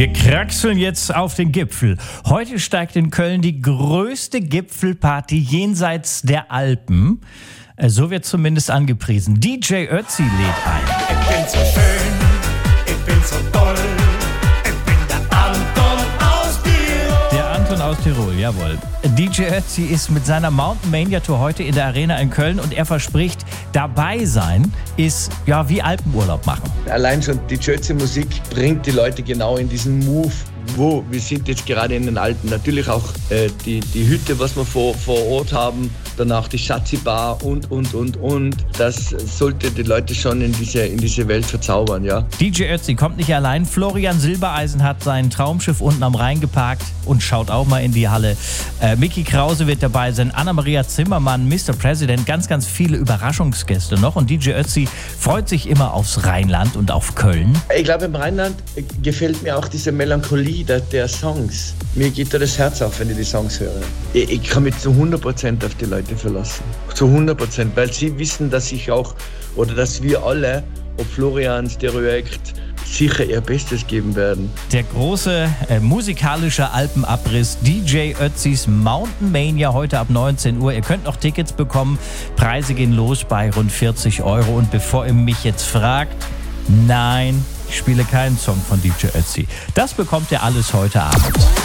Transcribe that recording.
Wir kraxeln jetzt auf den Gipfel. Heute steigt in Köln die größte Gipfelparty jenseits der Alpen. So wird zumindest angepriesen. DJ Ötzi lädt ein. Ich bin so schön, ich bin so toll, ich bin der Anton aus Tirol. Der Anton aus Tirol, jawohl. DJ Ötzi ist mit seiner Mountain Mania Tour heute in der Arena in Köln und er verspricht, dabei sein ist ja wie Alpenurlaub machen. Allein schon die Ötzi-Musik bringt die Leute genau in diesen Move. Wir sind jetzt gerade in den Alpen. Natürlich auch die Hütte, was wir vor Ort haben, danach die Schatzi-Bar und. Das sollte die Leute schon in diese Welt verzaubern, ja. DJ Ötzi kommt nicht allein. Florian Silbereisen hat sein Traumschiff unten am Rhein geparkt und schaut auch mal in die Halle. Micky Krause wird dabei sein, Anna-Maria Zimmermann, Mr. President, ganz viele Überraschungsgäste noch. Und DJ Ötzi freut sich immer aufs Rheinland und auf Köln. Ich glaube, im Rheinland gefällt mir auch diese Melancholie der Songs. Mir geht da das Herz auf, wenn ich die Songs höre. Ich kann mich zu 100% auf die Leute verlassen. Zu 100%, weil sie wissen, dass ich auch, oder dass wir alle, ob Florian, Stereoact, sicher ihr Bestes geben werden. Der große musikalische Alpenabriss, DJ Ötzis Mountain Mania heute ab 19 Uhr. Ihr könnt noch Tickets bekommen. Preise gehen los bei rund 40 €. Und bevor ihr mich jetzt fragt, nein, ich spiele keinen Song von DJ Ötzi. Das bekommt ihr alles heute Abend.